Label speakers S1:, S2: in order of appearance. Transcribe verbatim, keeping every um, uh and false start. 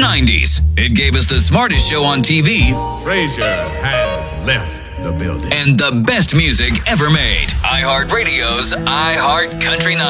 S1: nineties. It gave us the smartest show on T V.
S2: Frasier has left the building.
S1: And the best music ever made. iHeartRadio's iHeart Country nineties.